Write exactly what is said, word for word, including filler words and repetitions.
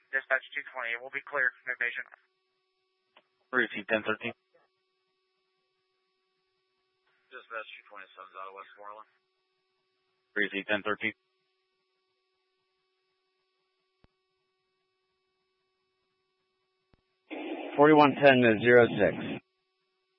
Dispatch two twenty, we'll be clear. No patient. Receive ten thirteen. Dispatch two twenty-seven's out of Westmoreland. Receive ten thirteen. forty-one ten to zero six.